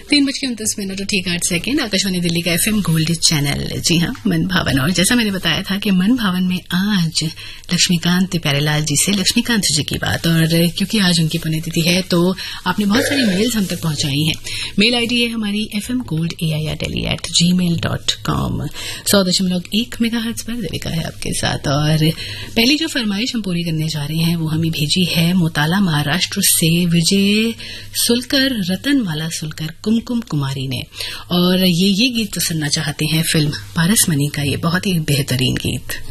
3:29 ठीक 8 सेकेंड। आकाशवाणी दिल्ली का FM gold channel. जी हाँ, मन भावन। और जैसा मैंने बताया था कि मन भावन में आज लक्ष्मीकांत प्यारेलाल जी से लक्ष्मीकांत जी की बात, और क्योंकि आज उनकी पुण्यतिथि है तो आपने बहुत सारी मेल्स हम तक पहुंचाई हैं। मेल आईडी है हमारी fmgoldai@gmail.com। 100.1 मेगाहर्ट्ज पर देविका है आपके साथ। और पहली जो फरमाइश हम पूरी करने जा रहे हैं वो हमें भेजी है मोताला महाराष्ट्र से विजय सुलकर, रतनमाला सुलकर, कुमकुम कुमारी ने। और ये गीत तो सुनना चाहते हैं फिल्म पारसमणि का, ये बहुत ही बेहतरीन गीत।